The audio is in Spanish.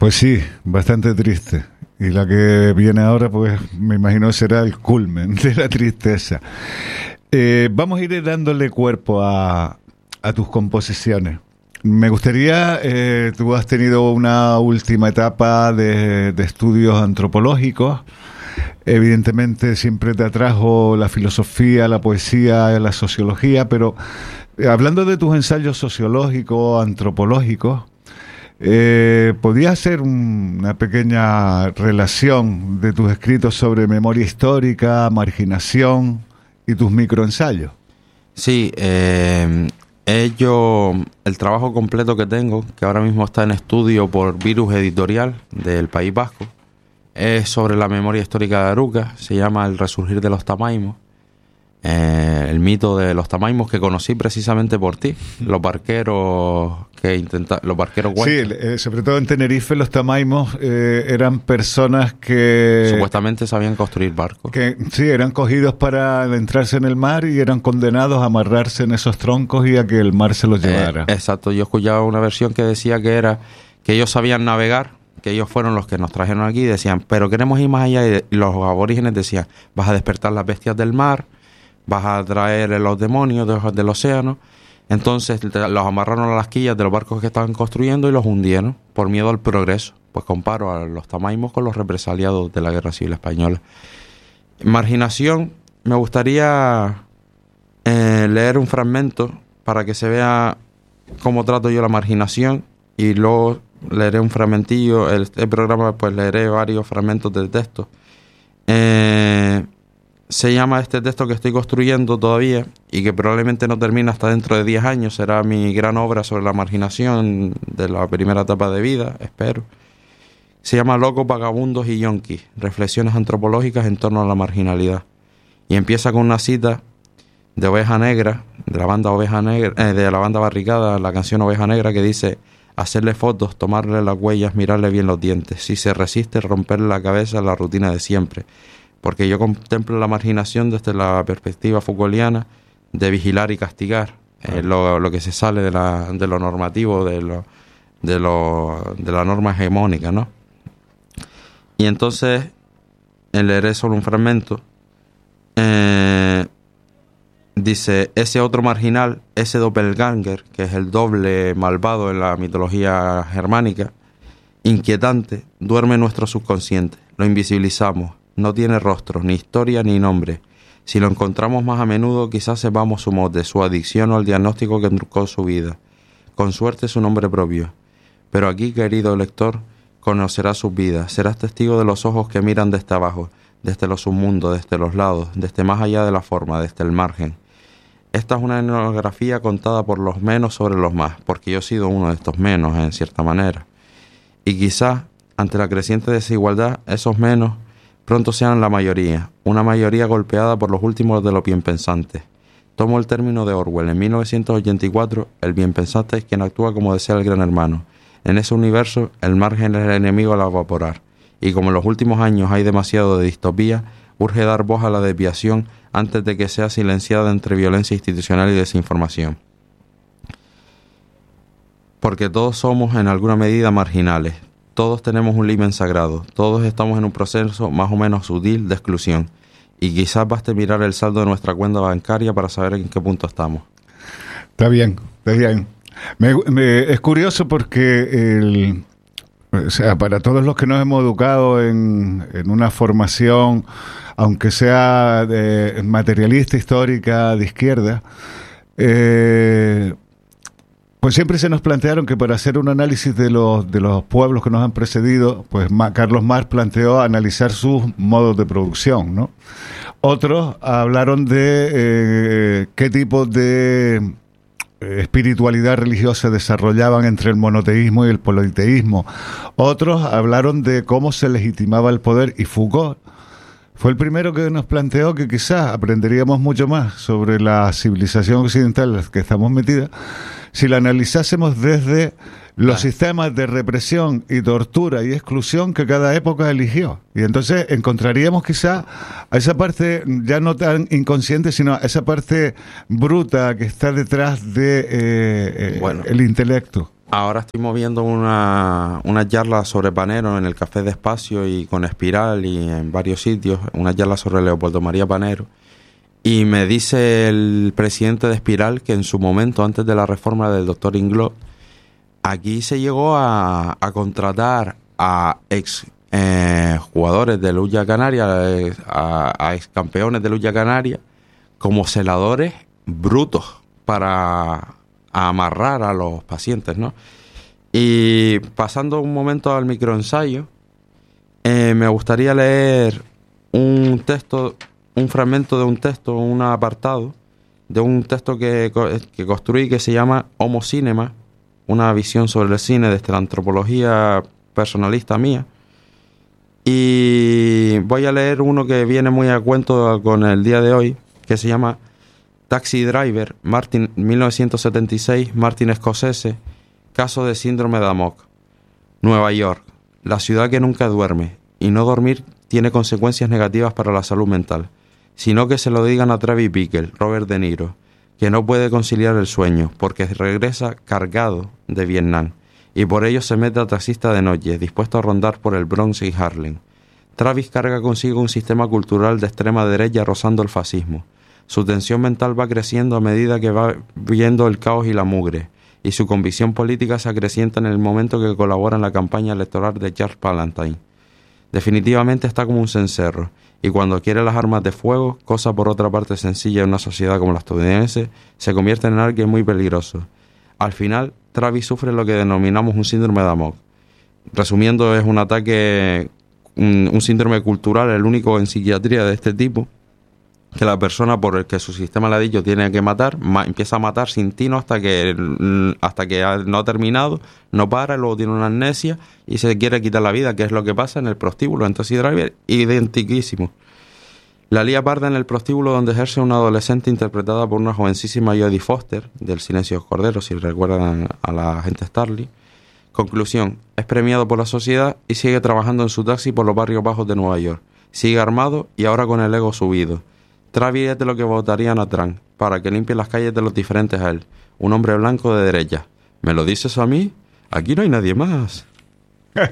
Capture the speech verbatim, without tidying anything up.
Pues sí, bastante triste. Y la que viene ahora, pues me imagino será el culmen de la tristeza. Eh, vamos a ir dándole cuerpo a, a tus composiciones. Me gustaría, eh, tú has tenido una última etapa de, de estudios antropológicos. Evidentemente siempre te atrajo la filosofía, la poesía, la sociología, pero eh, hablando de tus ensayos sociológicos, antropológicos, Eh, ¿podías hacer un, una pequeña relación de tus escritos sobre memoria histórica, marginación y tus microensayos? Sí, eh, ello, el trabajo completo que tengo, que ahora mismo está en estudio por Virus Editorial del País Vasco, es sobre la memoria histórica de Aruca, se llama El resurgir de los tamaimos. Eh, el mito de los tamaimos que conocí precisamente por ti, los barqueros que intenta, los barqueros sí, eh, sobre todo en Tenerife los tamaimos eh, eran personas que supuestamente sabían construir barcos, que sí, eran cogidos para adentrarse en el mar y eran condenados a amarrarse en esos troncos y a que el mar se los llevara. Eh, exacto, yo escuchaba una versión que decía que era que ellos sabían navegar, que ellos fueron los que nos trajeron aquí y decían, pero queremos ir más allá, y los aborígenes decían, vas a despertar las bestias del mar, vas a traer los demonios de, del océano. Entonces los amarraron a las quillas de los barcos que estaban construyendo y los hundieron por miedo al progreso. Pues comparo a los tamaimos con los represaliados de la Guerra Civil Española. Marginación, me gustaría eh, leer un fragmento para que se vea cómo trato yo la marginación, y luego leeré un fragmentillo. El, el programa, pues leeré varios fragmentos del texto. Eh... Se llama este texto que estoy construyendo todavía y que probablemente no termina hasta dentro de diez años. Será mi gran obra sobre la marginación de la primera etapa de vida, espero. Se llama Locos, Vagabundos y Yonkis, reflexiones antropológicas en torno a la marginalidad. Y empieza con una cita de Oveja Negra, de la banda Oveja Negra, eh, de la banda Barricada, la canción Oveja Negra, que dice: hacerle fotos, tomarle las huellas, mirarle bien los dientes. Si se resiste, romperle la cabeza, la rutina de siempre. Porque yo contemplo la marginación desde la perspectiva Foucaultiana de vigilar y castigar, eh, lo, lo que se sale de, la, de lo normativo, de, lo, de, lo, de la norma hegemónica, ¿no? Y entonces leeré solo un fragmento. Eh, dice: ese otro marginal, ese doppelganger, que es el doble malvado en la mitología germánica, inquietante, duerme en nuestro subconsciente, lo invisibilizamos. No tiene rostro, ni historia, ni nombre. Si lo encontramos más a menudo, quizás sepamos su mote, su adicción o el diagnóstico que truncó su vida. Con suerte su nombre propio. Pero aquí, querido lector, conocerás sus vidas. Serás testigo de los ojos que miran desde abajo, desde los submundos, desde los lados, desde más allá de la forma, desde el margen. Esta es una etnografía contada por los menos sobre los más, porque yo he sido uno de estos menos, en cierta manera. Y quizás, ante la creciente desigualdad, esos menos pronto sean la mayoría, una mayoría golpeada por los últimos de los bienpensantes. Tomo el término de Orwell. En mil novecientos ochenta y cuatro, el bienpensante es quien actúa como desea el gran hermano. En ese universo, el margen es el enemigo al evaporar. Y como en los últimos años hay demasiado de distopía, urge dar voz a la desviación antes de que sea silenciada entre violencia institucional y desinformación. Porque todos somos en alguna medida marginales. Todos tenemos un limen sagrado, todos estamos en un proceso más o menos sutil de exclusión, y quizás baste mirar el saldo de nuestra cuenta bancaria para saber en qué punto estamos. Está bien, está bien. Me, me, es curioso porque, el, o sea, para todos los que nos hemos educado en, en una formación, aunque sea de, materialista, histórica, de izquierda, eh, pues siempre se nos plantearon que para hacer un análisis de los de los pueblos que nos han precedido, pues Ma, Carlos Marx planteó analizar sus modos de producción, ¿no? Otros hablaron de eh, qué tipo de espiritualidad religiosa desarrollaban entre el monoteísmo y el politeísmo. Otros hablaron de cómo se legitimaba el poder, y Foucault fue el primero que nos planteó que quizás aprenderíamos mucho más sobre la civilización occidental en la que estamos metidas si la analizásemos desde los claro. sistemas de represión y tortura y exclusión que cada época eligió. Y entonces encontraríamos quizá a esa parte ya no tan inconsciente, sino a esa parte bruta que está detrás de eh, bueno, el intelecto. Ahora estoy moviendo una, una charla sobre Panero en el Café de Espacio y con Espiral y en varios sitios, una charla sobre Leopoldo María Panero. Y me dice el presidente de Espiral que en su momento, antes de la reforma del doctor Inglot, aquí se llegó a, a contratar a ex eh, jugadores de Lucha Canaria, a, a ex campeones de Lucha Canaria, como celadores brutos para amarrar a los pacientes, ¿no? Y pasando un momento al microensayo, eh, me gustaría leer un texto, un fragmento de un texto, un apartado de un texto que, que construí que se llama Homo Cinema, una visión sobre el cine desde la antropología personalista mía. Y voy a leer uno que viene muy a cuento con el día de hoy, que se llama Taxi Driver, Martin, mil novecientos setenta y seis, Martin Scorsese, caso de síndrome de Amok. Nueva York, la ciudad que nunca duerme, y no dormir tiene consecuencias negativas para la salud mental, sino que se lo digan a Travis Bickle, Robert De Niro, que no puede conciliar el sueño, porque regresa cargado de Vietnam, y por ello se mete a taxista de noche, dispuesto a rondar por el Bronx y Harlem. Travis carga consigo un sistema cultural de extrema derecha rozando el fascismo. Su tensión mental va creciendo a medida que va viendo el caos y la mugre, y su convicción política se acrecienta en el momento que colabora en la campaña electoral de Charles Palantine. Definitivamente está como un cencerro, y cuando quiere las armas de fuego, cosa por otra parte sencilla en una sociedad como la estadounidense, se convierte en alguien muy peligroso. Al final, Travis sufre lo que denominamos un síndrome de Amok. Resumiendo, es un ataque, un, un síndrome cultural, el único en psiquiatría de este tipo, que la persona por el que su sistema le ha dicho tiene que matar, ma, empieza a matar sin tino hasta que hasta que ha, no ha terminado, no para, luego tiene una amnesia y se quiere quitar la vida, que es lo que pasa en el prostíbulo, en Taxi Driver, identiquísimo. La lía parda en el prostíbulo donde ejerce una adolescente interpretada por una jovencísima Jodie Foster, del Silencio de los Corderos, si recuerdan a la agente Starling. Conclusión, es premiado por la sociedad y sigue trabajando en su taxi por los barrios bajos de Nueva York. Sigue armado y ahora con el ego subido. Travis es de lo que votarían a Trump, para que limpie las calles de los diferentes a él. Un hombre blanco de derecha. ¿Me lo dices a mí? Aquí no hay nadie más.